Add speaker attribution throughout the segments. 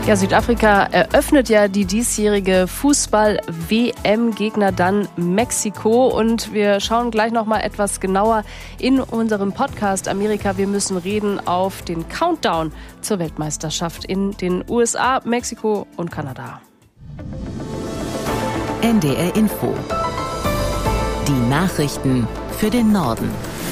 Speaker 1: Ja, Südafrika eröffnet ja die diesjährige Fußball-WM, Gegner dann Mexiko. Und wir schauen gleich noch mal etwas genauer in unserem Podcast Amerika, wir müssen reden, auf den Countdown zur Weltmeisterschaft in den USA, Mexiko und Kanada.
Speaker 2: NDR Info. Die Nachrichten für den Norden.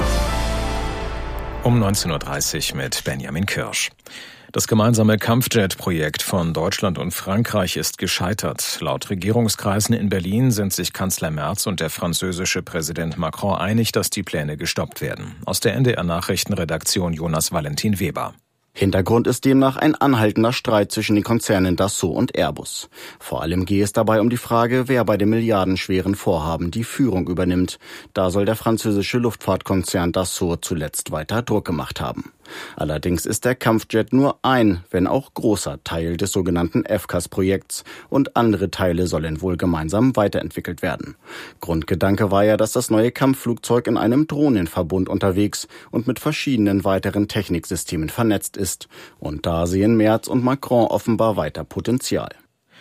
Speaker 3: Um 19.30 Uhr mit Benjamin Kirsch. Das gemeinsame Kampfjet-Projekt von Deutschland und Frankreich ist gescheitert. Laut Regierungskreisen in Berlin sind sich Kanzler Merz und der französische Präsident Macron einig, dass die Pläne gestoppt werden. Aus der NDR-Nachrichtenredaktion Jonas Valentin Weber.
Speaker 4: Hintergrund ist demnach ein anhaltender Streit zwischen den Konzernen Dassault und Airbus. Vor allem gehe es dabei um die Frage, wer bei dem milliardenschweren Vorhaben die Führung übernimmt. Da soll der französische Luftfahrtkonzern Dassault zuletzt weiter Druck gemacht haben. Allerdings ist der Kampfjet nur ein, wenn auch großer Teil des sogenannten FCAS-Projekts und andere Teile sollen wohl gemeinsam weiterentwickelt werden. Grundgedanke war ja, dass das neue Kampfflugzeug in einem Drohnenverbund unterwegs und mit verschiedenen weiteren Techniksystemen vernetzt ist. Und da sehen Merz und Macron offenbar weiter Potenzial.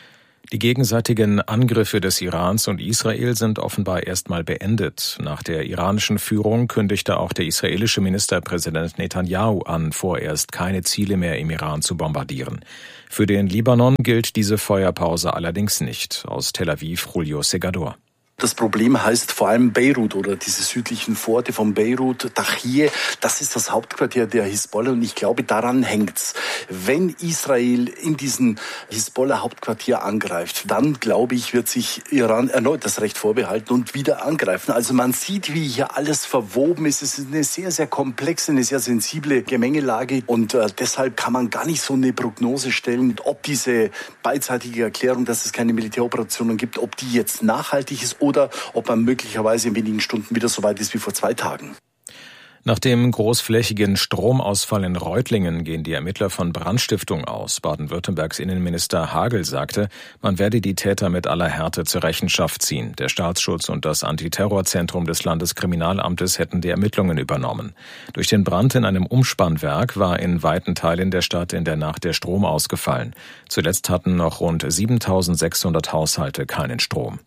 Speaker 3: Die gegenseitigen Angriffe des Irans und Israel sind offenbar erstmal beendet. Nach der iranischen Führung kündigte auch der israelische Ministerpräsident Netanyahu an, vorerst keine Ziele mehr im Iran zu bombardieren. Für den Libanon gilt diese Feuerpause allerdings nicht. Aus Tel Aviv, Julio Segador.
Speaker 5: Das Problem heißt vor allem Beirut oder diese südlichen Vororte von Beirut, Tahrir, das ist das Hauptquartier der Hisbollah und ich glaube, daran hängt's. Wenn Israel in diesen Hisbollah-Hauptquartier angreift, dann glaube ich, wird sich Iran erneut das Recht vorbehalten und wieder angreifen. Also man sieht, wie hier alles verwoben ist. Es ist eine sehr, sehr komplexe, eine sehr sensible Gemengelage und deshalb kann man gar nicht so eine Prognose stellen, ob diese beidseitige Erklärung, dass es keine Militäroperationen gibt, ob die jetzt nachhaltig ist oder ob man möglicherweise in wenigen Stunden wieder so weit ist wie vor 2 Tagen.
Speaker 3: Nach dem großflächigen Stromausfall in Reutlingen gehen die Ermittler von Brandstiftung aus. Baden-Württembergs Innenminister Hagel sagte, man werde die Täter mit aller Härte zur Rechenschaft ziehen. Der Staatsschutz und das Antiterrorzentrum des Landeskriminalamtes hätten die Ermittlungen übernommen. Durch den Brand in einem Umspannwerk war in weiten Teilen der Stadt in der Nacht der Strom ausgefallen. Zuletzt hatten noch rund 7.600 Haushalte keinen Strom.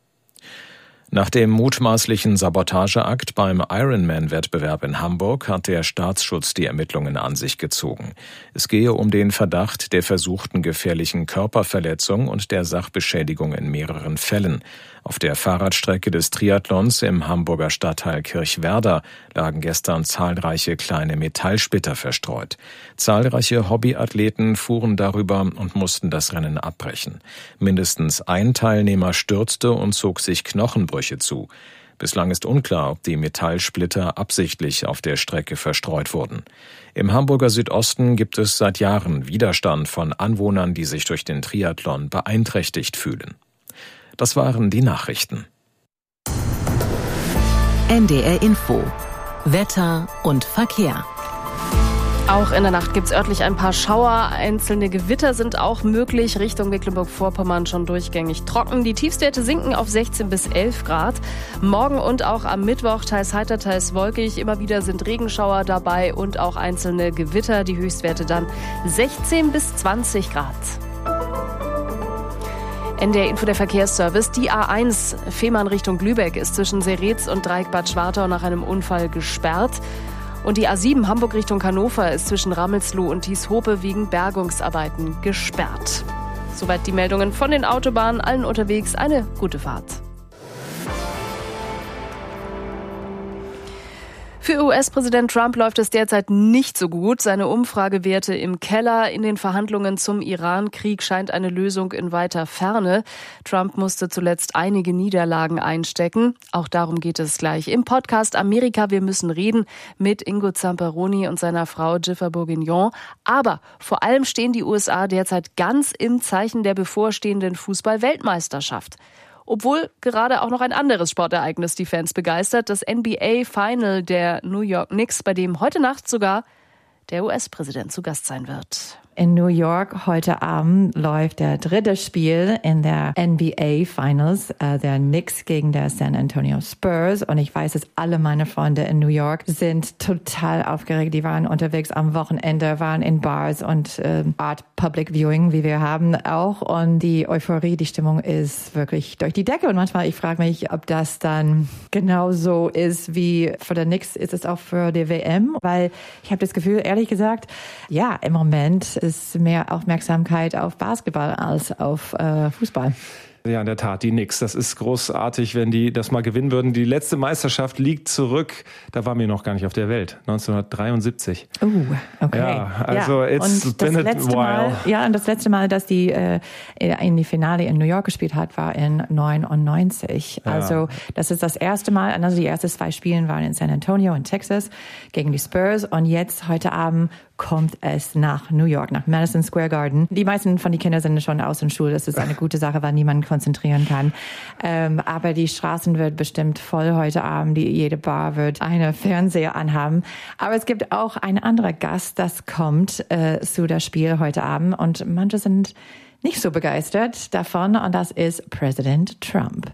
Speaker 3: Nach dem mutmaßlichen Sabotageakt beim Ironman-Wettbewerb in Hamburg hat der Staatsschutz die Ermittlungen an sich gezogen. Es gehe um den Verdacht der versuchten gefährlichen Körperverletzung und der Sachbeschädigung in mehreren Fällen. Auf der Fahrradstrecke des Triathlons im Hamburger Stadtteil Kirchwerder lagen gestern zahlreiche kleine Metallsplitter verstreut. Zahlreiche Hobbyathleten fuhren darüber und mussten das Rennen abbrechen. Mindestens ein Teilnehmer stürzte und zog sich Knochenbrüche zu. Bislang ist unklar, ob die Metallsplitter absichtlich auf der Strecke verstreut wurden. Im Hamburger Südosten gibt es seit Jahren Widerstand von Anwohnern, die sich durch den Triathlon beeinträchtigt fühlen. Das waren die Nachrichten.
Speaker 2: NDR Info. Wetter und Verkehr.
Speaker 1: Auch in der Nacht gibt es örtlich ein paar Schauer. Einzelne Gewitter sind auch möglich. Richtung Mecklenburg-Vorpommern schon durchgängig trocken. Die Tiefstwerte sinken auf 16 bis 11 Grad. Morgen und auch am Mittwoch teils heiter, teils wolkig. Immer wieder sind Regenschauer dabei und auch einzelne Gewitter. Die Höchstwerte dann 16 bis 20 Grad. NDR Info, der Verkehrsservice. Die A1 Fehmarn Richtung Lübeck ist zwischen Seretz und Dreieck Bad Schwartau nach einem Unfall gesperrt. Und die A7 Hamburg Richtung Hannover ist zwischen Rammelsloh und Tieshope wegen Bergungsarbeiten gesperrt. Soweit die Meldungen von den Autobahnen. Allen unterwegs eine gute Fahrt. Für US-Präsident Trump läuft es derzeit nicht so gut. Seine Umfragewerte im Keller. In den Verhandlungen zum Iran-Krieg scheint eine Lösung in weiter Ferne. Trump musste zuletzt einige Niederlagen einstecken. Auch darum geht es gleich im Podcast Amerika. Wir müssen reden mit Ingo Zamperoni und seiner Frau Jennifer Bourguignon. Aber vor allem stehen die USA derzeit ganz im Zeichen der bevorstehenden Fußball-Weltmeisterschaft. Obwohl gerade auch noch ein anderes Sportereignis die Fans begeistert, das NBA-Final der New York Knicks, bei dem heute Nacht sogar der US-Präsident zu Gast sein wird.
Speaker 6: In New York heute Abend läuft der dritte Spiel in der NBA Finals, der Knicks gegen der San Antonio Spurs. Und ich weiß, dass alle meine Freunde in New York sind total aufgeregt. Die waren unterwegs am Wochenende, waren in Bars und Art Public Viewing, wie wir haben auch. Und die Euphorie, die Stimmung ist wirklich durch die Decke. Und manchmal, ich frage mich, ob das dann genauso ist wie für die Knicks, ist es auch für die WM. Weil ich habe das Gefühl, ehrlich gesagt, ja, im Moment ist mehr Aufmerksamkeit auf Basketball als auf Fußball.
Speaker 7: Ja, in der Tat, die Knicks. Das ist großartig, wenn die das mal gewinnen würden. Die letzte Meisterschaft liegt zurück. Da waren wir noch gar nicht auf der Welt. 1973.
Speaker 6: Okay.
Speaker 7: Ja, also it's been a while.
Speaker 6: Und das letzte Mal, dass die in die Finale in New York gespielt hat, war in 99. Ja. Also das ist das erste Mal. Also die ersten 2 Spiele waren in San Antonio in Texas gegen die Spurs. Und jetzt heute Abend kommt es nach New York, nach Madison Square Garden. Die meisten von den Kindern sind schon aus der Schule. Das ist eine gute Sache, weil niemand konzentrieren kann. Aber die Straßen wird bestimmt voll heute Abend. Jede Bar wird einen Fernseher anhaben. Aber es gibt auch einen anderen Gast, das kommt zu das Spiel heute Abend. Und manche sind nicht so begeistert davon. Und das ist Präsident Trump.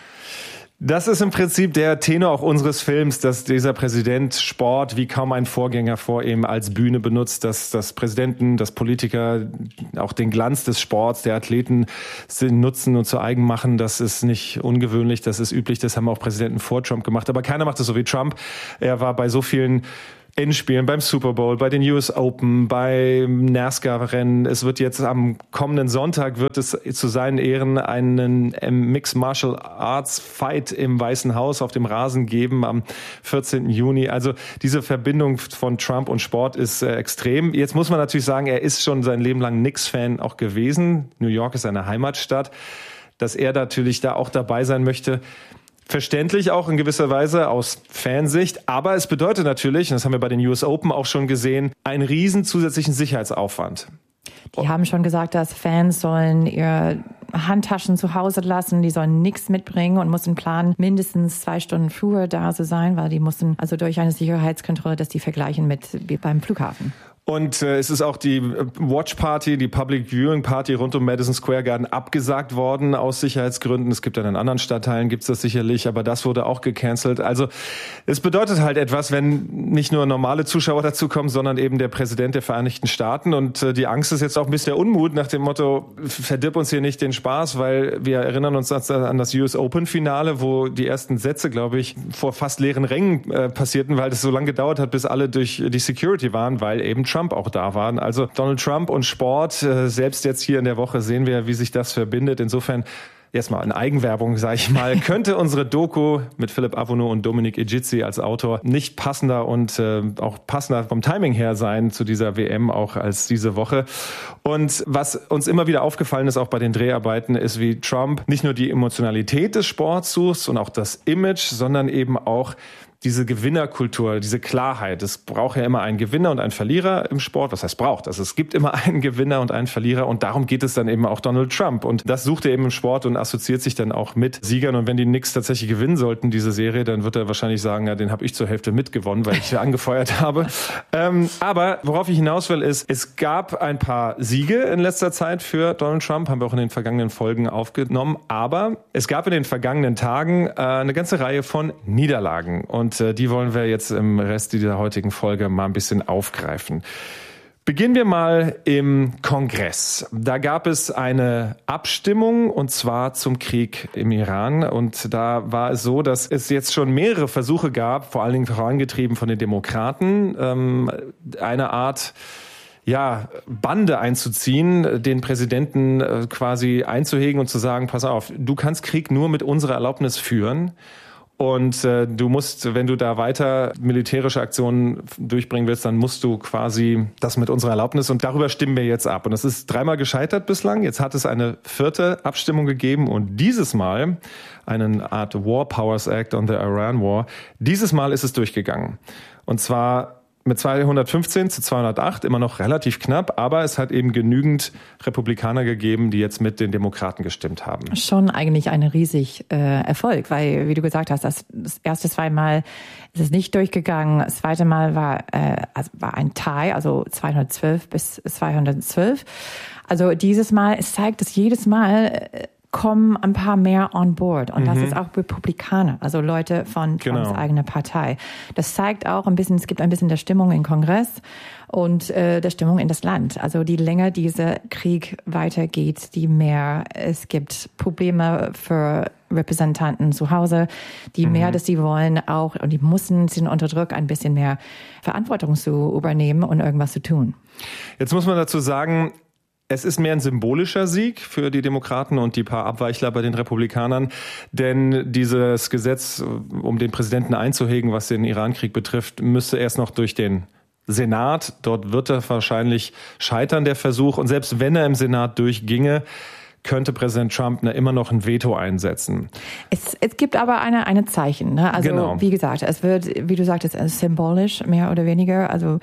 Speaker 7: Das ist im Prinzip der Tenor auch unseres Films, dass dieser Präsident Sport wie kaum ein Vorgänger vor ihm als Bühne benutzt, dass Präsidenten, dass Politiker auch den Glanz des Sports, der Athleten nutzen und zu eigen machen. Das ist nicht ungewöhnlich, das ist üblich, das haben auch Präsidenten vor Trump gemacht. Aber keiner macht es so wie Trump. Er war bei so vielen Endspielen, beim Super Bowl, bei den US Open, beim NASCAR-Rennen. Es wird jetzt am kommenden Sonntag wird es zu seinen Ehren einen Mixed Martial Arts Fight im Weißen Haus auf dem Rasen geben am 14. Juni. Also diese Verbindung von Trump und Sport ist extrem. Jetzt muss man natürlich sagen, er ist schon sein Leben lang Knicks-Fan auch gewesen. New York ist seine Heimatstadt. Dass er natürlich da auch dabei sein möchte, verständlich auch in gewisser Weise aus Fansicht, aber es bedeutet natürlich, und das haben wir bei den US Open auch schon gesehen, einen riesen zusätzlichen Sicherheitsaufwand.
Speaker 6: Die haben schon gesagt, dass Fans sollen ihre Handtaschen zu Hause lassen, die sollen nichts mitbringen und müssen planen, mindestens 2 Stunden früher da zu sein, weil die mussten also durch eine Sicherheitskontrolle, dass die vergleichen mit wie beim Flughafen.
Speaker 7: Und es ist auch die Watch Party, die Public Viewing Party rund um Madison Square Garden abgesagt worden aus Sicherheitsgründen. Es gibt dann in anderen Stadtteilen, gibt's das sicherlich, aber das wurde auch gecancelt. Also es bedeutet halt etwas, wenn nicht nur normale Zuschauer dazukommen, sondern eben der Präsident der Vereinigten Staaten. Und die Angst ist jetzt auch ein bisschen der Unmut nach dem Motto, verdirb uns hier nicht den Spaß, weil wir erinnern uns an das US Open Finale, wo die ersten Sätze, glaube ich, vor fast leeren Rängen passierten, weil das so lange gedauert hat, bis alle durch die Security waren, weil eben Trump auch da waren. Also Donald Trump und Sport, selbst jetzt hier in der Woche sehen wir, wie sich das verbindet. Insofern erstmal in Eigenwerbung, sage ich mal, könnte unsere Doku mit Philipp Avono und Dominik Egizi als Autor nicht passender und auch passender vom Timing her sein zu dieser WM auch als diese Woche. Und was uns immer wieder aufgefallen ist, auch bei den Dreharbeiten, ist, wie Trump nicht nur die Emotionalität des Sports sucht und auch das Image, sondern eben auch diese Gewinnerkultur, diese Klarheit. Es braucht ja immer einen Gewinner und einen Verlierer im Sport. Was heißt braucht? Also es gibt immer einen Gewinner und einen Verlierer und darum geht es dann eben auch Donald Trump. Und das sucht er eben im Sport und assoziiert sich dann auch mit Siegern. Und wenn die Knicks tatsächlich gewinnen sollten, diese Serie, dann wird er wahrscheinlich sagen, ja, den habe ich zur Hälfte mitgewonnen, weil ich ja angefeuert habe. Aber worauf ich hinaus will, ist, es gab ein paar Siege in letzter Zeit für Donald Trump, haben wir auch in den vergangenen Folgen aufgenommen. Aber es gab in den vergangenen Tagen eine ganze Reihe von Niederlagen. Und die wollen wir jetzt im Rest dieser heutigen Folge mal ein bisschen aufgreifen. Beginnen wir mal im Kongress. Da gab es eine Abstimmung und zwar zum Krieg im Iran. Und da war es so, dass es jetzt schon mehrere Versuche gab, vor allen Dingen vorangetrieben von den Demokraten, eine Art Bande einzuziehen, den Präsidenten quasi einzuhegen und zu sagen, pass auf, du kannst Krieg nur mit unserer Erlaubnis führen. Und du musst, wenn du da weiter militärische Aktionen durchbringen willst, dann musst du quasi das mit unserer Erlaubnis. Und darüber stimmen wir jetzt ab. Und das ist 3-mal gescheitert bislang. Jetzt hat es eine 4. Abstimmung gegeben. Und dieses Mal eine Art War Powers Act on the Iran War. Dieses Mal ist es durchgegangen. Und zwar mit 215 zu 208, immer noch relativ knapp, aber es hat eben genügend Republikaner gegeben, die jetzt mit den Demokraten gestimmt haben.
Speaker 6: Schon eigentlich ein riesig Erfolg, weil, wie du gesagt hast, das erste zweimal ist es nicht durchgegangen. Das zweite Mal war ein Tie, also 212 bis 212. Also dieses Mal, es zeigt, dass jedes Mal kommen ein paar mehr on board. Und das ist auch Republikaner, also Leute von Trumps eigener Partei. Das zeigt auch ein bisschen, es gibt ein bisschen der Stimmung im Kongress und der Stimmung in das Land. Also die länger dieser Krieg weitergeht, die mehr es gibt Probleme für Repräsentanten zu Hause, die mehr, dass sie wollen auch, und die sind unter Druck, ein bisschen mehr Verantwortung zu übernehmen und irgendwas zu tun.
Speaker 7: Jetzt muss man dazu sagen, es ist mehr ein symbolischer Sieg für die Demokraten und die paar Abweichler bei den Republikanern, denn dieses Gesetz, um den Präsidenten einzuhegen, was den Irankrieg betrifft, müsste erst noch durch den Senat. Dort wird er wahrscheinlich scheitern, der Versuch. Und selbst wenn er im Senat durchginge, könnte Präsident Trump immer noch ein Veto einsetzen.
Speaker 6: Es gibt aber eine Zeichen. Ne? Also wie gesagt, es wird, wie du sagtest, symbolisch mehr oder weniger. Also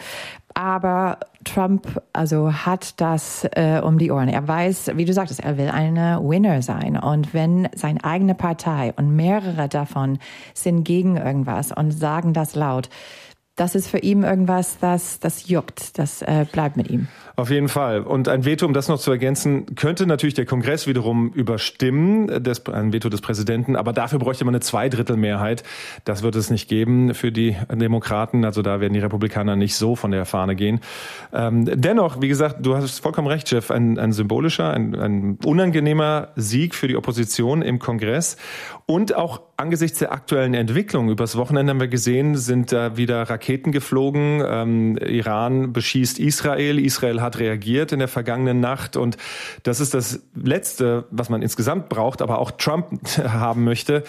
Speaker 6: aber Trump hat das um die Ohren. Er weiß, wie du sagtest, er will eine Winner sein. Und wenn seine eigene Partei und mehrere davon sind gegen irgendwas und sagen das laut, das ist für ihn irgendwas, das juckt, das bleibt mit ihm.
Speaker 7: Auf jeden Fall. Und ein Veto, um das noch zu ergänzen, könnte natürlich der Kongress wiederum überstimmen, ein Veto des Präsidenten, aber dafür bräuchte man eine Zweidrittelmehrheit. Das wird es nicht geben für die Demokraten, also da werden die Republikaner nicht so von der Fahne gehen. Dennoch, wie gesagt, du hast vollkommen recht, Jeff, ein symbolischer, ein unangenehmer Sieg für die Opposition im Kongress und auch angesichts der aktuellen Entwicklung. Übers Wochenende haben wir gesehen, sind da wieder Raketen geflogen. Iran beschießt Israel. Israel hat reagiert in der vergangenen Nacht. Und das ist das Letzte, was man insgesamt braucht, aber auch Trump haben möchte,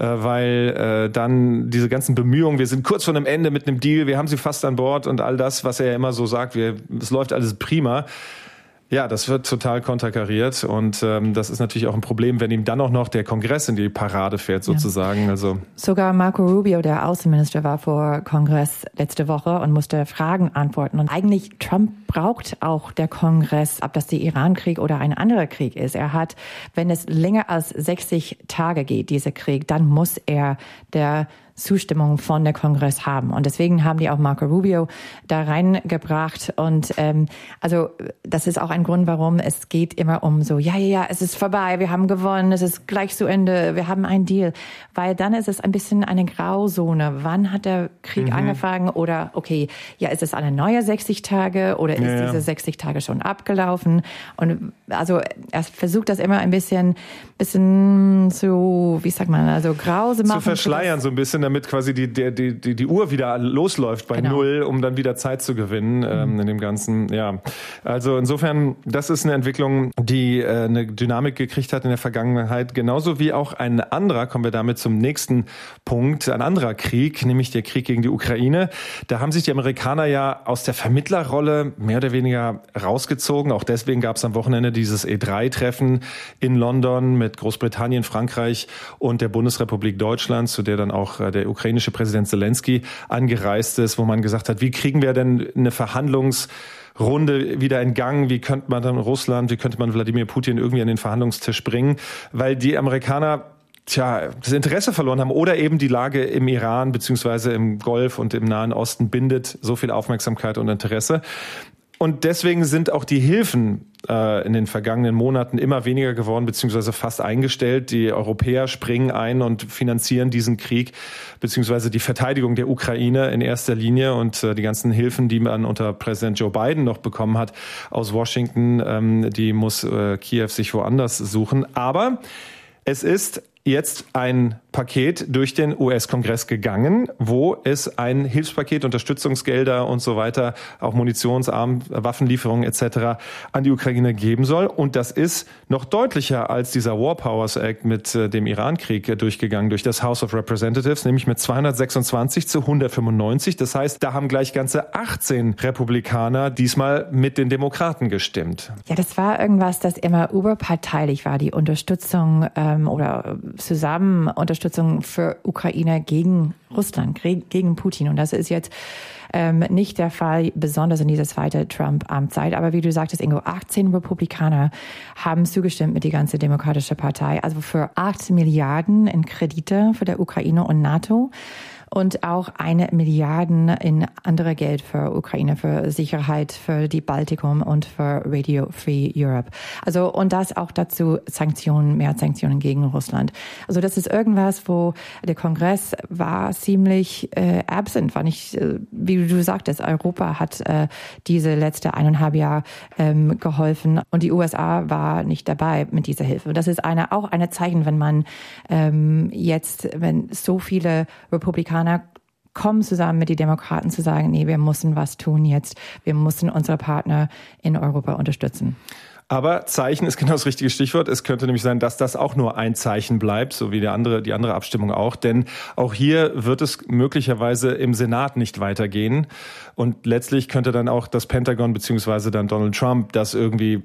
Speaker 7: weil dann diese ganzen Bemühungen, wir sind kurz vor einem Ende mit einem Deal, wir haben sie fast an Bord und all das, was er ja immer so sagt, es läuft alles prima. Ja, das wird total konterkariert und das ist natürlich auch ein Problem, wenn ihm dann auch noch der Kongress in die Parade fährt sozusagen. Also
Speaker 6: sogar Marco Rubio, der Außenminister, war vor Kongress letzte Woche und musste Fragen antworten. Und eigentlich Trump braucht auch der Kongress, ob das der Irankrieg oder ein anderer Krieg ist. Er hat, wenn es länger als 60 Tage geht, dieser Krieg, dann muss er der Zustimmung von der Kongress haben. Und deswegen haben die auch Marco Rubio da reingebracht. Und also das ist auch ein Grund, warum es geht immer um so, ja, es ist vorbei, wir haben gewonnen, es ist gleich zu Ende, wir haben einen Deal. Weil dann ist es ein bisschen eine Grauzone. Wann hat der Krieg angefangen? Oder okay, ist es eine neue 60 Tage oder ist diese 60 Tage schon abgelaufen? Und also er versucht das immer ein bisschen zu, wie sagt man, also grau zu machen.
Speaker 7: Zu verschleiern so ein bisschen, damit quasi die Uhr wieder losläuft bei Null, um dann wieder Zeit zu gewinnen in dem Ganzen. Ja, also insofern, das ist eine Entwicklung, die eine Dynamik gekriegt hat in der Vergangenheit. Genauso wie auch ein anderer, kommen wir damit zum nächsten Punkt, ein anderer Krieg, nämlich der Krieg gegen die Ukraine. Da haben sich die Amerikaner ja aus der Vermittlerrolle mehr oder weniger rausgezogen. Auch deswegen gab es am Wochenende dieses E3-Treffen in London mit Großbritannien, Frankreich und der Bundesrepublik Deutschland, zu der dann auch der ukrainische Präsident Zelensky angereist ist, wo man gesagt hat, wie kriegen wir denn eine Verhandlungsrunde wieder in Gang? Wie könnte man dann wie könnte man Wladimir Putin irgendwie an den Verhandlungstisch bringen? Weil die Amerikaner das Interesse verloren haben oder eben die Lage im Iran beziehungsweise im Golf und im Nahen Osten bindet so viel Aufmerksamkeit und Interesse. Und deswegen sind auch die Hilfen in den vergangenen Monaten immer weniger geworden, beziehungsweise fast eingestellt. Die Europäer springen ein und finanzieren diesen Krieg, beziehungsweise die Verteidigung der Ukraine in erster Linie und die ganzen Hilfen, die man unter Präsident Joe Biden noch bekommen hat aus Washington, die muss Kiew sich woanders suchen. Aber es ist jetzt ein Paket durch den US-Kongress gegangen, wo es ein Hilfspaket, Unterstützungsgelder und so weiter, auch Munitionsarm, Waffenlieferungen etc. an die Ukraine geben soll. Und das ist noch deutlicher als dieser War Powers Act mit dem Irankrieg durchgegangen durch das House of Representatives, nämlich mit 226 zu 195. Das heißt, da haben gleich ganze 18 Republikaner diesmal mit den Demokraten gestimmt.
Speaker 6: Ja, das war irgendwas, das immer überparteilich war, die Unterstützung oder zusammen Unterstützung für Ukraine gegen Russland, gegen Putin. Und das ist jetzt nicht der Fall, besonders in dieser zweiten Trump-Amtszeit. Aber wie du sagtest, Ingo, 18 Republikaner haben zugestimmt mit die ganze Demokratische Partei. Also für 8 Milliarden in Kredite für der Ukraine und NATO. Und auch 1 Milliarde in andere Geld für Ukraine, für Sicherheit, für die Baltikum und für Radio Free Europe. Also, und das auch dazu mehr Sanktionen gegen Russland. Also, das ist irgendwas, wo der Kongress war ziemlich absent, war nicht, wie du sagtest, Europa hat diese letzte 1,5 Jahre geholfen und die USA war nicht dabei mit dieser Hilfe. Und das ist auch eine Zeichen, wenn man wenn so viele Republikaner kommen zusammen mit den Demokraten zu sagen, nee, wir müssen was tun jetzt. Wir müssen unsere Partner in Europa unterstützen.
Speaker 7: Aber Zeichen ist genau das richtige Stichwort. Es könnte nämlich sein, dass das auch nur ein Zeichen bleibt, so wie die andere Abstimmung auch. Denn auch hier wird es möglicherweise im Senat nicht weitergehen. Und letztlich könnte dann auch das Pentagon beziehungsweise dann Donald Trump das irgendwie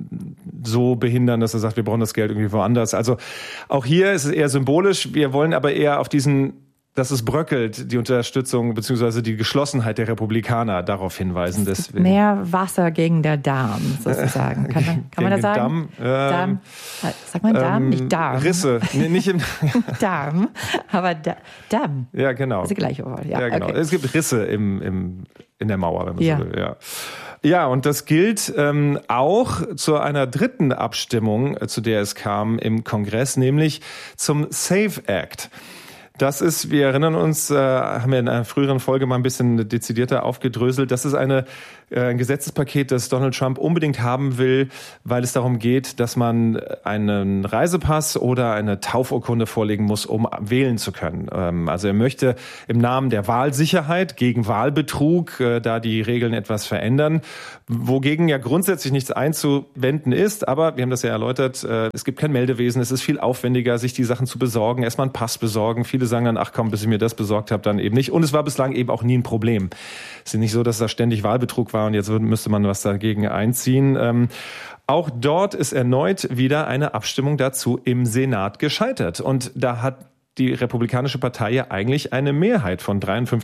Speaker 7: so behindern, dass er sagt, wir brauchen das Geld irgendwie woanders. Also auch hier ist es eher symbolisch. Wir wollen aber eher auf dass es bröckelt, die Unterstützung bzw. die Geschlossenheit der Republikaner darauf hinweisen.
Speaker 6: Deswegen. Mehr Wasser gegen der Darm, sozusagen. Kann man das sagen? Darm. Sagt man Darm? Nicht Darm.
Speaker 7: Risse. Nee, nicht im
Speaker 6: Darm, aber Darm.
Speaker 7: Ja, genau.
Speaker 6: Das ist das gleiche Wort.
Speaker 7: Ja, genau. Okay. Es gibt Risse in der Mauer, wenn man so will. Ja. Ja, und das gilt auch zu einer dritten Abstimmung, zu der es kam im Kongress, nämlich zum SAFE Act. Das ist, wir erinnern uns, haben wir in einer früheren Folge mal ein bisschen dezidierter aufgedröselt. Das ist ein Gesetzespaket, das Donald Trump unbedingt haben will, weil es darum geht, dass man einen Reisepass oder eine Taufurkunde vorlegen muss, um wählen zu können. Also er möchte im Namen der Wahlsicherheit gegen Wahlbetrug da die Regeln etwas verändern, wogegen ja grundsätzlich nichts einzuwenden ist. Aber wir haben das ja erläutert, es gibt kein Meldewesen, es ist viel aufwendiger, sich die Sachen zu besorgen, erstmal einen Pass besorgen. Viele sagen dann, ach komm, bis ich mir das besorgt habe, dann eben nicht. Und es war bislang eben auch nie ein Problem. Es ist nicht so, dass da ständig Wahlbetrug war und jetzt müsste man was dagegen einziehen. Auch dort ist erneut wieder eine Abstimmung dazu im Senat gescheitert. Und da hat die Republikanische Partei ja eigentlich eine Mehrheit von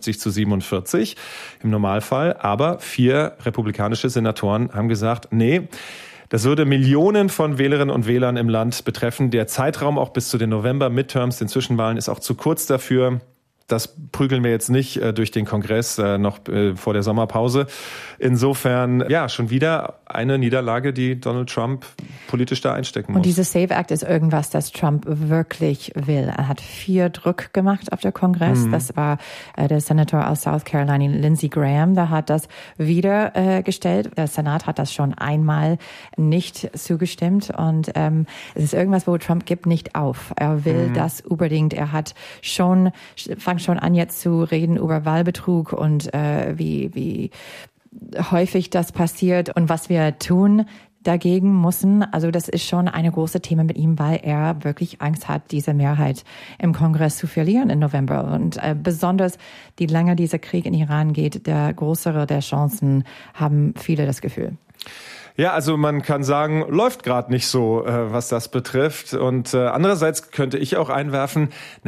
Speaker 7: 53-47 im Normalfall. Aber 4 republikanische Senatoren haben gesagt, nee, das würde Millionen von Wählerinnen und Wählern im Land betreffen. Der Zeitraum auch bis zu den November-Midterms, den Zwischenwahlen, ist auch zu kurz dafür. Das prügeln wir jetzt nicht durch den Kongress noch vor der Sommerpause. Insofern, ja, schon wieder eine Niederlage, die Donald Trump politisch da einstecken muss.
Speaker 6: Und dieses SAFE Act ist irgendwas, das Trump wirklich will. Er hat 4 Druck gemacht auf der Kongress. Das war der Senator aus South Carolina, Lindsey Graham, der hat das wieder gestellt. Der Senat hat das schon einmal nicht zugestimmt. Und es ist irgendwas, wo Trump gibt nicht auf. Er will das unbedingt. Er hat fängt schon an, jetzt zu reden über Wahlbetrug und wie häufig das passiert und was wir tun dagegen müssen. Also das ist schon eine große Thema mit ihm, weil er wirklich Angst hat, diese Mehrheit im Kongress zu verlieren im November. Und besonders, je länger dieser Krieg in Iran geht, der größere der Chancen haben viele das Gefühl.
Speaker 7: Ja, also man kann sagen, läuft gerade nicht so, was das betrifft. Und andererseits könnte ich auch einwerfen,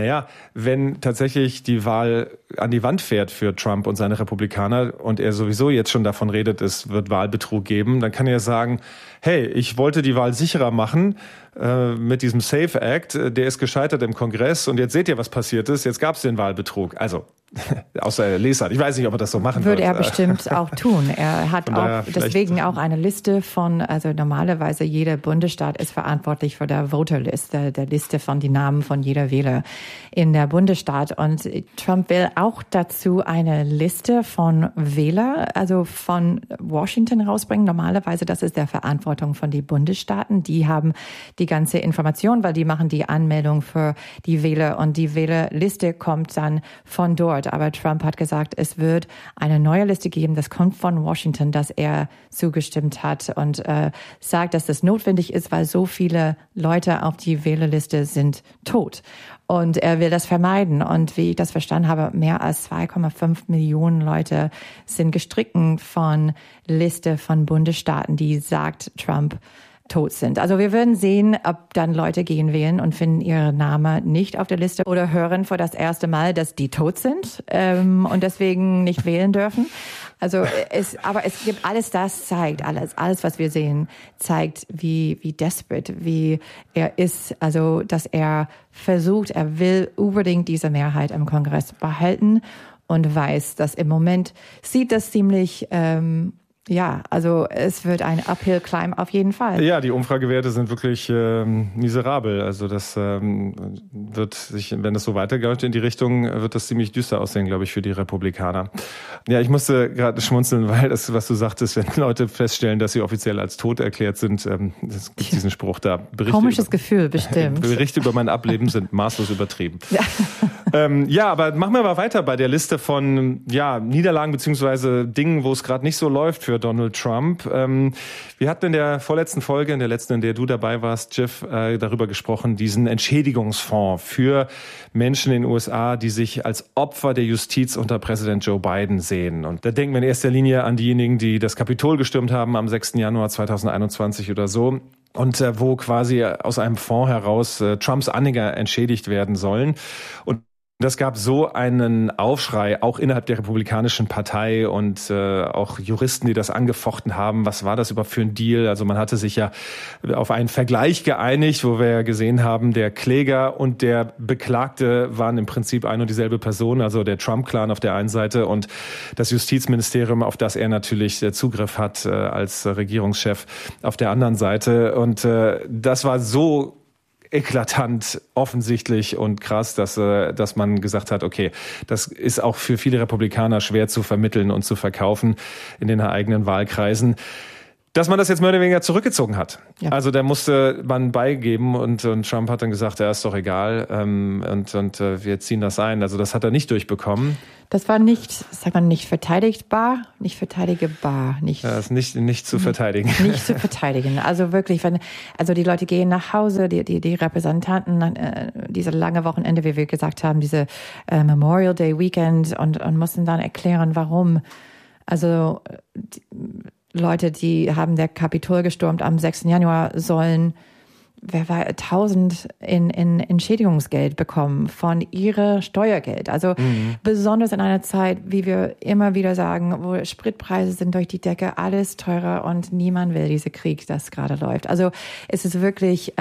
Speaker 7: wenn tatsächlich die Wahl an die Wand fährt für Trump und seine Republikaner und er sowieso jetzt schon davon redet, es wird Wahlbetrug geben, dann kann er sagen, hey, ich wollte die Wahl sicherer machen mit diesem SAFE Act, der ist gescheitert im Kongress und jetzt seht ihr, was passiert ist, jetzt gab es den Wahlbetrug. Also, außer er Lesart. Ich weiß nicht, ob er das so machen
Speaker 6: würde. Würde er bestimmt auch tun. Er hat auch deswegen auch eine Liste von, also normalerweise jeder Bundesstaat ist verantwortlich für der Voterliste, der Liste von den Namen von jeder Wähler in der Bundesstaat. Und Trump will auch dazu eine Liste von Wählern, also von Washington rausbringen. Normalerweise, das ist der Verantwortung von den Bundesstaaten. Die haben die ganze Information, weil die machen die Anmeldung für die Wähler und die Wählerliste kommt dann von dort. Aber Trump hat gesagt, es wird eine neue Liste geben, das kommt von Washington, dass er zugestimmt hat und sagt, dass das notwendig ist, weil so viele Leute auf die Wählerliste sind tot. Und er will das vermeiden. Und wie ich das verstanden habe, mehr als 2,5 Millionen Leute sind gestrichen von Liste von Bundesstaaten, die sagt, Trump tot sind. Also wir werden sehen, ob dann Leute gehen wählen und finden ihren Namen nicht auf der Liste oder hören für das erste Mal, dass die tot sind und deswegen nicht wählen dürfen. Also aber es gibt alles, was wir sehen, zeigt, wie desperate, wie er ist. Also, dass er versucht, er will unbedingt diese Mehrheit im Kongress behalten und weiß, dass im Moment sieht das ziemlich also es wird ein Uphill Climb auf jeden Fall.
Speaker 7: Ja, die Umfragewerte sind wirklich miserabel. Also das wird sich, wenn es so weitergeht in die Richtung, wird das ziemlich düster aussehen, glaube ich, für die Republikaner. Ja, ich musste gerade schmunzeln, weil das, was du sagtest, wenn Leute feststellen, dass sie offiziell als tot erklärt sind, es gibt diesen Spruch da.
Speaker 6: Komisches Gefühl, bestimmt.
Speaker 7: Berichte über mein Ableben sind maßlos übertrieben. Ja. Aber machen wir mal weiter bei der Liste von Niederlagen beziehungsweise Dingen, wo es gerade nicht so läuft für Donald Trump. Wir hatten in der vorletzten Folge, in der letzten, in der du dabei warst, Jeff, darüber gesprochen, diesen Entschädigungsfonds für Menschen in den USA, die sich als Opfer der Justiz unter Präsident Joe Biden sehen. Und da denken wir in erster Linie an diejenigen, die das Kapitol gestürmt haben am 6. Januar 2021 oder so. Und wo quasi aus einem Fonds heraus Trumps Anhänger entschädigt werden sollen. Und das gab so einen Aufschrei, auch innerhalb der Republikanischen Partei und auch Juristen, die das angefochten haben. Was war das überhaupt für ein Deal? Also man hatte sich ja auf einen Vergleich geeinigt, wo wir ja gesehen haben, der Kläger und der Beklagte waren im Prinzip ein und dieselbe Person, also der Trump-Clan auf der einen Seite und das Justizministerium, auf das er natürlich Zugriff hat als Regierungschef auf der anderen Seite. Und das war so eklatant, offensichtlich und krass, dass man gesagt hat, okay, das ist auch für viele Republikaner schwer zu vermitteln und zu verkaufen in den eigenen Wahlkreisen. Dass man das jetzt mehr oder weniger zurückgezogen hat. Ja. Also da musste man beigeben und Trump hat dann gesagt, ja, ist doch egal und wir ziehen das ein. Also das hat er nicht durchbekommen.
Speaker 6: Das war nicht, sagt man, nicht verteidigbar, nicht verteidigbar.
Speaker 7: Das ist nicht zu verteidigen.
Speaker 6: Nicht zu verteidigen. Also wirklich, also die Leute gehen nach Hause, die Repräsentanten, diese lange Wochenende, wie wir gesagt haben, diese Memorial Day Weekend und mussten dann erklären, warum. Also Leute, die haben der Kapitol gestürmt am 6. Januar, sollen 1.000 in Entschädigungsgeld bekommen von ihrer Steuergeld. Also besonders in einer Zeit, wie wir immer wieder sagen, wo Spritpreise sind durch die Decke, alles teurer und niemand will diesen Krieg, das gerade läuft. Also es ist wirklich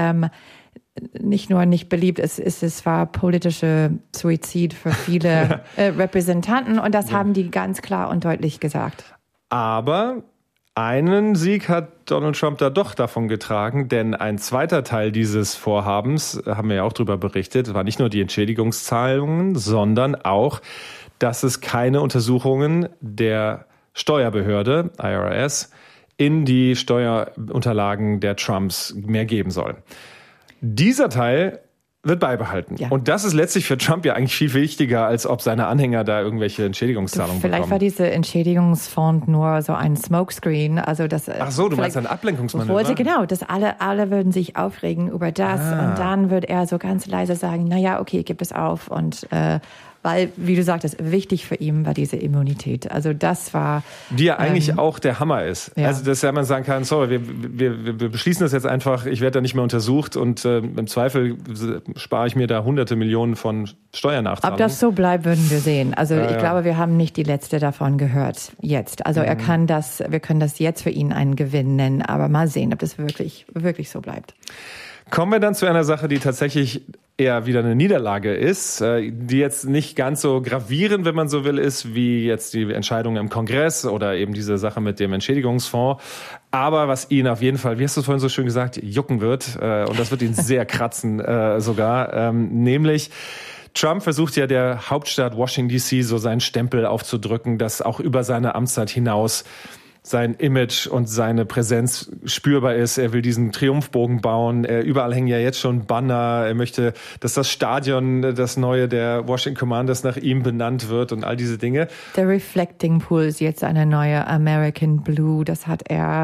Speaker 6: nicht nur nicht beliebt, es war politischer Suizid für viele Repräsentanten und das haben die ganz klar und deutlich gesagt.
Speaker 7: Aber einen Sieg hat Donald Trump da doch davon getragen, denn ein zweiter Teil dieses Vorhabens, haben wir ja auch darüber berichtet, war nicht nur die Entschädigungszahlungen, sondern auch, dass es keine Untersuchungen der Steuerbehörde, IRS, in die Steuerunterlagen der Trumps mehr geben soll. Dieser Teil wird beibehalten. Ja. Und das ist letztlich für Trump ja eigentlich viel wichtiger, als ob seine Anhänger da irgendwelche Entschädigungszahlungen bekommen.
Speaker 6: Vielleicht war dieser Entschädigungsfonds nur so ein Smokescreen. Also das,
Speaker 7: ach so, du meinst ein Ablenkungsmanöver?
Speaker 6: Genau, dass alle würden sich aufregen über das. Und dann wird er so ganz leise sagen, naja, okay, gib es auf. Und weil, wie du sagtest, wichtig für ihn war diese Immunität. Also das war...
Speaker 7: Die ja eigentlich auch der Hammer ist. Ja. Also dass ja man sagen kann, sorry, wir beschließen das jetzt einfach, ich werde da nicht mehr untersucht und im Zweifel spare ich mir da hunderte Millionen von Steuernachzahlungen.
Speaker 6: Ob das so bleibt, würden wir sehen. Also ich glaube, wir haben nicht die letzte davon gehört jetzt. Also wir können das jetzt für ihn einen Gewinn nennen, aber mal sehen, ob das wirklich so bleibt.
Speaker 7: Kommen wir dann zu einer Sache, die tatsächlich eher wieder eine Niederlage ist, die jetzt nicht ganz so gravierend, wenn man so will, ist, wie jetzt die Entscheidung im Kongress oder eben diese Sache mit dem Entschädigungsfonds. Aber was ihn auf jeden Fall, wie hast du vorhin so schön gesagt, jucken wird, und das wird ihn sehr kratzen sogar, nämlich Trump versucht ja der Hauptstadt Washington D.C. so seinen Stempel aufzudrücken, dass auch über seine Amtszeit hinaus sein Image und seine Präsenz spürbar ist. Er will diesen Triumphbogen bauen. Überall hängen ja jetzt schon Banner. Er möchte, dass das Stadion, das neue der Washington Commanders, nach ihm benannt wird und all diese Dinge.
Speaker 6: Der Reflecting Pool ist jetzt eine neue American Blue. Das hat er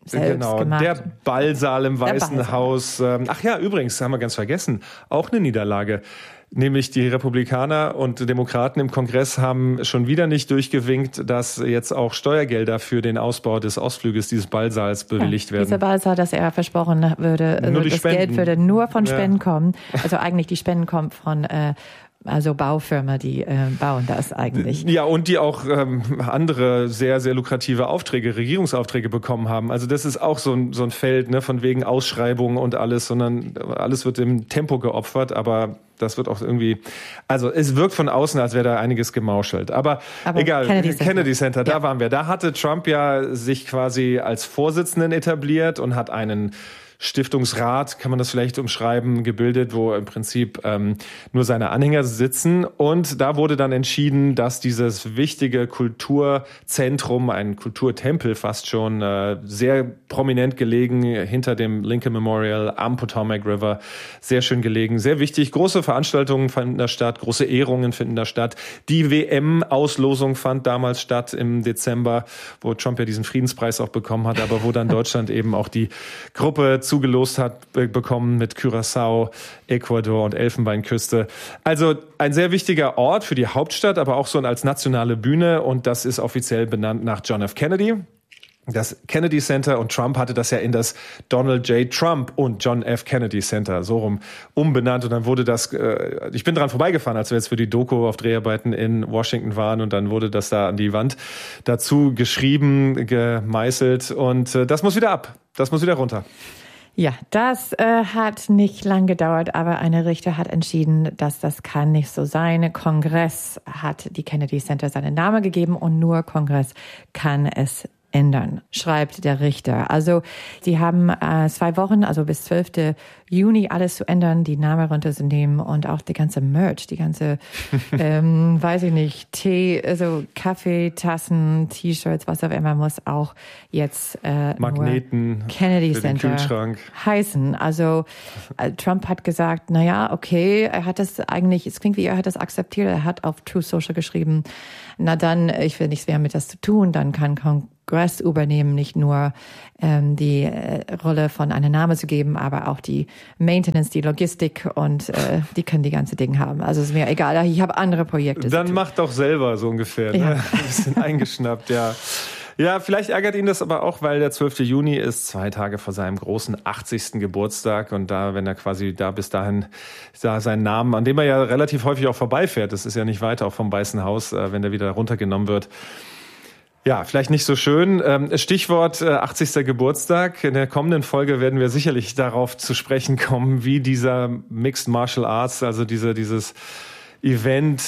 Speaker 6: selbst gemacht.
Speaker 7: Der Ballsaal im Weißen Haus. Ach ja, übrigens, haben wir ganz vergessen, auch eine Niederlage. Nämlich die Republikaner und Demokraten im Kongress haben schon wieder nicht durchgewinkt, dass jetzt auch Steuergelder für den Ausbau des Ostflügels dieses Ballsaals bewilligt werden.
Speaker 6: Dieser Ballsaal, dass er versprochen würde, das Geld würde nur von Spenden kommen. Also eigentlich die Spenden kommen von Baufirmen, die bauen das eigentlich.
Speaker 7: Ja, und die auch andere sehr, sehr lukrative Aufträge, Regierungsaufträge bekommen haben. Also das ist auch so ein Feld, ne, von wegen Ausschreibungen und alles, sondern alles wird im Tempo geopfert, aber das wird auch irgendwie, also es wirkt von außen, als wäre da einiges gemauschelt. Aber egal, Kennedy Center, da waren wir. Da hatte Trump ja sich quasi als Vorsitzenden etabliert und hat einen Stiftungsrat, kann man das vielleicht umschreiben, gebildet, wo im Prinzip nur seine Anhänger sitzen. Und da wurde dann entschieden, dass dieses wichtige Kulturzentrum, ein Kulturtempel fast schon, sehr prominent gelegen, hinter dem Lincoln Memorial am Potomac River, sehr schön gelegen, sehr wichtig. Große Veranstaltungen fanden da statt, große Ehrungen finden da statt. Die WM-Auslosung fand damals statt im Dezember, wo Trump ja diesen Friedenspreis auch bekommen hat, aber wo dann Deutschland eben auch die Gruppe zugelost hat bekommen mit Curaçao, Ecuador und Elfenbeinküste. Also ein sehr wichtiger Ort für die Hauptstadt, aber auch so als nationale Bühne, und das ist offiziell benannt nach John F. Kennedy. Das Kennedy Center, und Trump hatte das ja in das Donald J. Trump und John F. Kennedy Center so rum umbenannt, und dann wurde das, ich bin dran vorbeigefahren, als wir jetzt für die Doku auf Dreharbeiten in Washington waren, und dann wurde das da an die Wand dazu geschrieben, gemeißelt, und das muss wieder ab, das muss wieder runter.
Speaker 6: Ja, das hat nicht lang gedauert, aber eine Richter hat entschieden, dass das kann nicht so sein. Kongress hat die Kennedy Center seinen Namen gegeben, und nur Kongress kann es ändern, schreibt der Richter. Also sie haben 2 Wochen, also bis 12. Juni alles zu ändern, die Namen runterzunehmen, und auch die ganze Merch, die ganze, weiß ich nicht, Tee, also Kaffeetassen, T-Shirts, was auch immer, muss auch jetzt
Speaker 7: Magneten,
Speaker 6: Kennedy
Speaker 7: für den
Speaker 6: Center
Speaker 7: Kühlschrank
Speaker 6: heißen. Also Trump hat gesagt, naja, okay, er hat das eigentlich, es klingt wie er hat das akzeptiert, er hat auf Truth Social geschrieben, na dann, ich will nichts mehr mit das zu tun, dann kann Kongress übernehmen, nicht nur die Rolle von einem Namen zu geben, aber auch die Maintenance, die Logistik, und die können die ganze Ding haben. Also ist mir egal, ich habe andere Projekte.
Speaker 7: Dann macht doch selber so ungefähr,
Speaker 6: ja.
Speaker 7: Ne? Ein bisschen eingeschnappt, ja. Ja, vielleicht ärgert ihn das aber auch, weil der 12. Juni ist 2 Tage vor seinem großen 80. Geburtstag, und da, wenn er quasi da bis dahin da seinen Namen, an dem er ja relativ häufig auch vorbeifährt, das ist ja nicht weit auch vom Weißen Haus, wenn der wieder runtergenommen wird. Ja, vielleicht nicht so schön. Stichwort 80. Geburtstag. In der kommenden Folge werden wir sicherlich darauf zu sprechen kommen, wie dieser Mixed Martial Arts, also dieses Event,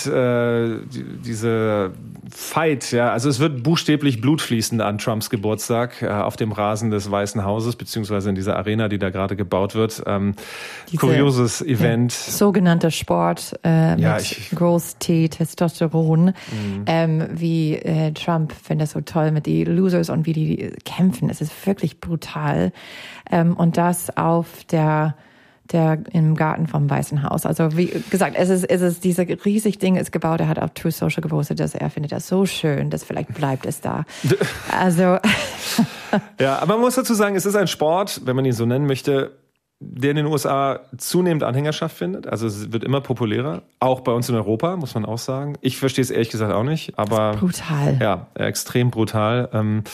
Speaker 7: diese Fight, ja, also es wird buchstäblich Blut fließen an Trumps Geburtstag auf dem Rasen des Weißen Hauses, beziehungsweise in dieser Arena, die da gerade gebaut wird. Kurioses Event.
Speaker 6: Sogenannter Sport mit Groß-T, Testosteron. Wie Trump findet das so toll mit die Losers und wie die kämpfen. Es ist wirklich brutal. Und das auf der im Garten vom Weißen Haus. Also wie gesagt, es ist dieser riesig Ding ist gebaut. Er hat auf Truth Social gepostet, dass er findet das so schön, dass vielleicht bleibt es da. Also
Speaker 7: ja, aber man muss dazu sagen, es ist ein Sport, wenn man ihn so nennen möchte, der in den USA zunehmend Anhängerschaft findet. Also es wird immer populärer, auch bei uns in Europa, muss man auch sagen. Ich verstehe es ehrlich gesagt auch nicht, aber
Speaker 6: das ist brutal.
Speaker 7: Ja, extrem brutal.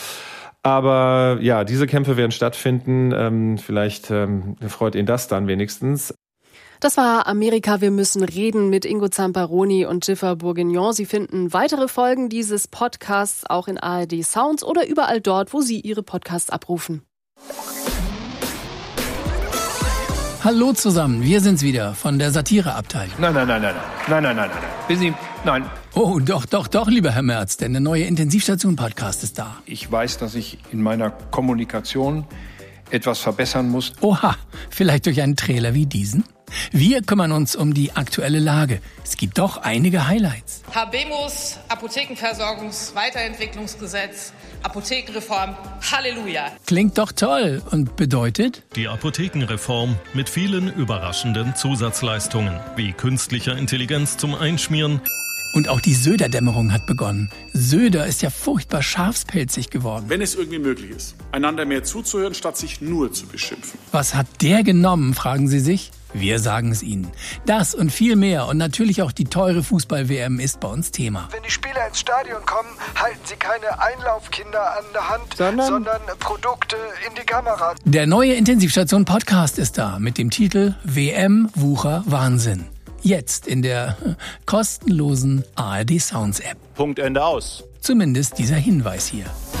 Speaker 7: Aber ja, diese Kämpfe werden stattfinden. Vielleicht freut ihn das dann wenigstens.
Speaker 1: Das war Amerika, wir müssen reden mit Ingo Zamparoni und Jiffer Bourguignon. Sie finden weitere Folgen dieses Podcasts auch in ARD Sounds oder überall dort, wo Sie Ihre Podcasts abrufen.
Speaker 8: Hallo zusammen, wir sind's wieder von der Satireabteilung.
Speaker 9: Nein.
Speaker 8: Oh, doch, lieber Herr Merz, denn der neue Intensivstation-Podcast ist da.
Speaker 9: Ich weiß, dass ich in meiner Kommunikation etwas verbessern muss.
Speaker 8: Oha, vielleicht durch einen Trailer wie diesen? Wir kümmern uns um die aktuelle Lage. Es gibt doch einige Highlights.
Speaker 10: Habemus, Apothekenversorgungsweiterentwicklungsgesetz, Apothekenreform, Halleluja.
Speaker 8: Klingt doch toll und bedeutet?
Speaker 11: Die Apothekenreform mit vielen überraschenden Zusatzleistungen, wie künstlicher Intelligenz zum Einschmieren
Speaker 8: Und auch die Söder-Dämmerung hat begonnen. Söder ist ja furchtbar schafspelzig geworden.
Speaker 12: Wenn es irgendwie möglich ist, einander mehr zuzuhören, statt sich nur zu beschimpfen.
Speaker 8: Was hat der genommen, fragen Sie sich? Wir sagen es Ihnen. Das und viel mehr und natürlich auch die teure Fußball-WM ist bei uns Thema.
Speaker 13: Wenn die Spieler ins Stadion kommen, halten sie keine Einlaufkinder an der Hand, sondern Produkte in die Kamera.
Speaker 8: Der neue Intensivstation-Podcast ist da mit dem Titel WM Wucher Wahnsinn. Jetzt in der kostenlosen ARD Sounds App.
Speaker 14: Punkt, Ende, aus.
Speaker 8: Zumindest dieser Hinweis hier.